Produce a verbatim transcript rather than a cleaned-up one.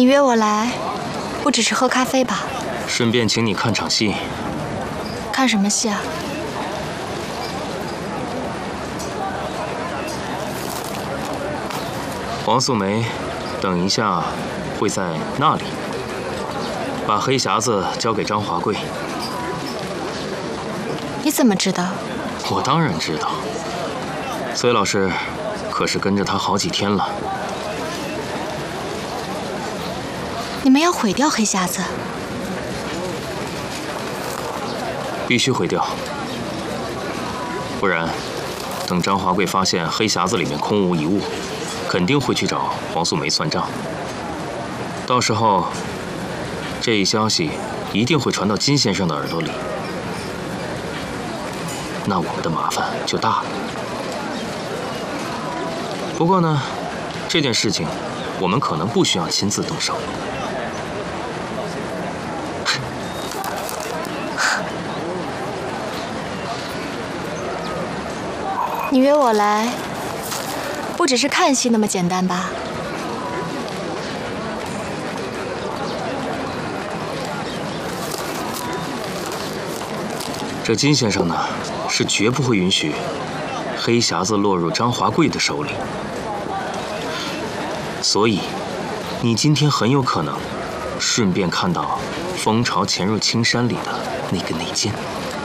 约我来，不只是喝咖啡吧？ 顺便请你看场戏。 看什么戏啊？ 黄素梅，等一下会在那里。把黑匣子交给张华贵。 你怎么知道？ 我当然知道。崔老师可是跟着他好几天了。 你们要毁掉黑匣子？ 必须毁掉，不然，等张华贵发现黑匣子里面空无一物，肯定会去找黄素梅算账。到时候，这一消息一定会传到金先生的耳朵里，那我们的麻烦就大了。不过呢，这件事情我们可能不需要亲自动手。 你约我来，不只是看戏那么简单吧？ 这金先生呢，是绝不会允许黑匣子落入张华贵的手里，所以你今天很有可能顺便看到蜂巢潜入青山里的那个内奸。